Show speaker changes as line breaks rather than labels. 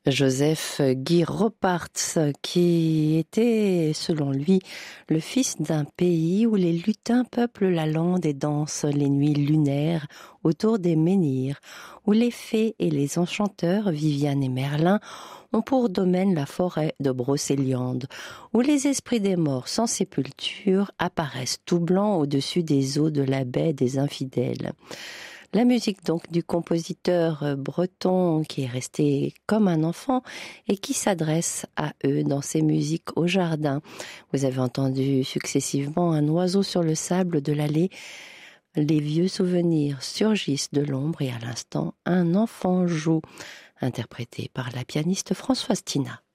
Joseph Guy Roparts, qui était, selon lui, le fils d'un pays où les lutins peuplent la lande et dansent les nuits lunaires autour des menhirs, où les fées et les enchanteurs, Viviane et Merlin, ont pour domaine la forêt de Brocéliande, où les esprits des morts sans sépulture apparaissent tout blancs au-dessus des eaux de la baie des infidèles. La musique donc du compositeur breton qui est resté comme un enfant et qui s'adresse à eux dans ses musiques au jardin. Vous avez entendu successivement un oiseau sur le sable de l'allée. Les vieux souvenirs surgissent de l'ombre et à l'instant, un enfant joue, interprété par la pianiste Françoise Tina.